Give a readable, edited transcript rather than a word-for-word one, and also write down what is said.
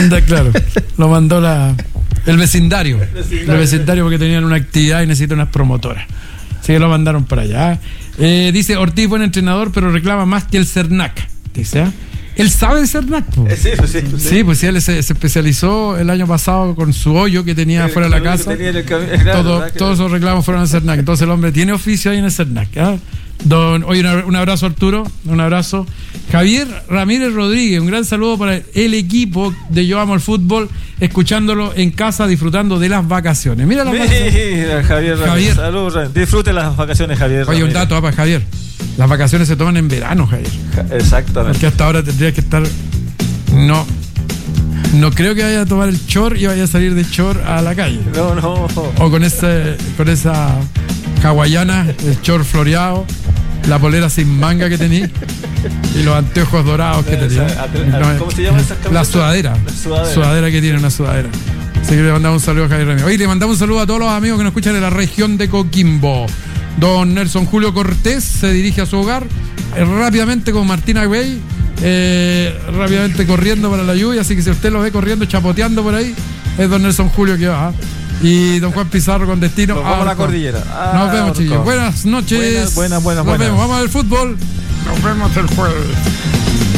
Claro, lo mandó el vecindario. El vecindario porque tenían una actividad y necesitan unas promotoras. Así que lo mandaron para allá. Dice Ortiz, buen entrenador, pero reclama más que el Cernac. Dice, él sabe de Cernac. Sí, pues sí, él se especializó el año pasado con su hoyo que tenía fuera de la casa. Todos esos reclamos fueron al Cernac. Entonces el hombre tiene oficio ahí en el Cernac. Oye, un abrazo, Arturo. Un abrazo. Javier Ramírez Rodríguez, un gran saludo para el equipo de Yo Amo el Fútbol, escuchándolo en casa, disfrutando de las vacaciones. Mira las vacaciones. Javier. Saludos, disfrute las vacaciones, Javier. Oye, un dato para Javier. Las vacaciones se toman en verano, Javier. Exactamente. Porque hasta ahora tendría que estar... No creo que vaya a tomar el chor y vaya a salir de chor a la calle. No. O con esa hawaiana, el chor floreado, la polera sin manga que tenía y los anteojos dorados que tenía. ¿Cómo se llama esa camiseta? La sudadera. Sudadera que tiene, una sudadera. Así que le mandamos un saludo a Javier Ramírez. Oye, le mandamos un saludo a todos los amigos que nos escuchan en la región de Coquimbo. Don Nelson Julio Cortés se dirige a su hogar rápidamente con Martina Güey, rápidamente corriendo para la lluvia, así que si usted lo ve corriendo, chapoteando por ahí, es don Nelson Julio que va. Y don Juan Pizarro con destino a la cordillera. Nos vemos, chicos. Buenas noches. Buenas. Nos vemos. Vamos al fútbol. Nos vemos el jueves.